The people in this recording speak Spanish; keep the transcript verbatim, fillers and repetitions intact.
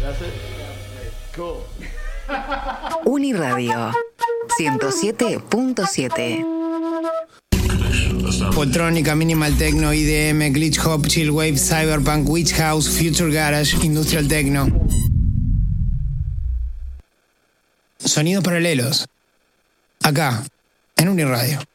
Uniradio ciento siete punto siete. Poltrónica, Minimal Techno, I D M, Glitch Hop, Chill Wave, Cyberpunk, Witch House, Future Garage, Industrial Techno. Sonidos paralelos. Acá, en Uniradio.